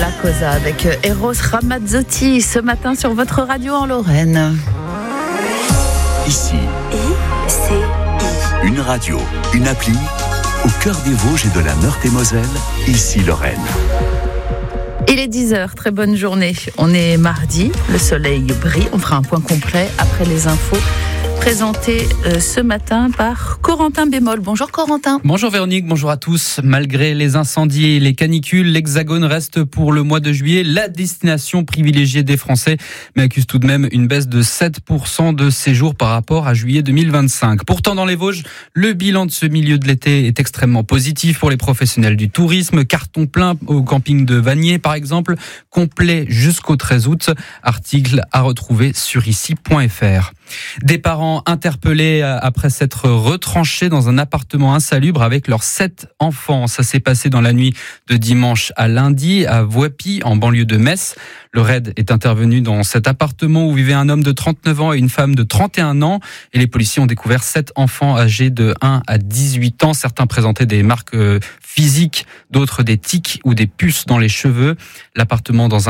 La Cosa avec Eros Ramazzotti ce matin sur votre radio en Lorraine. Ici, ICI. une radio, une appli, au cœur des Vosges et de la Meurthe-et-Moselle, ici Lorraine. Il est 10h, très bonne journée. On est mardi, le soleil brille. On fera un point complet après les infos présentées ce matin par Corentin Bémol. Bonjour Corentin. Bonjour Véronique, bonjour à tous. Malgré les incendies et les canicules, l'Hexagone reste pour le mois de juillet la destination privilégiée des Français, mais accuse tout de même une baisse de 7% de séjours par rapport à juillet 2025. Pourtant, dans les Vosges, le bilan de ce milieu de l'été est extrêmement positif pour les professionnels du tourisme. Carton plein au camping de Vanier, par exemple, complet jusqu'au 13 août. Article à retrouver sur ici.fr. Des parents interpellés après s'être retranchés dans un appartement insalubre avec leurs 7 enfants. Ça s'est passé dans la nuit de dimanche à lundi à Voipy, en banlieue de Metz. Le raid est intervenu dans cet appartement où vivait un homme de 39 ans et une femme de 31 ans. Et les policiers ont découvert 7 enfants âgés de 1 à 18 ans. Certains présentaient des marques physiques, d'autres des tics ou des puces dans les cheveux. L'appartement dans un